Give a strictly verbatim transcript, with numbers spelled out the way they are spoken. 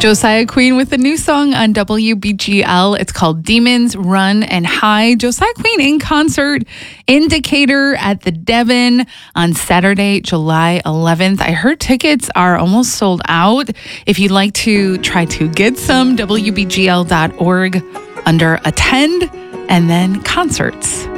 Josiah Queen with a new song on W B G L. It's called Demons, Run, and Hide. Josiah Queen in concert in Decatur at the Devon on Saturday, July eleventh. I heard tickets are almost sold out. If you'd like to try to get some, W B G L dot org under attend and then concerts.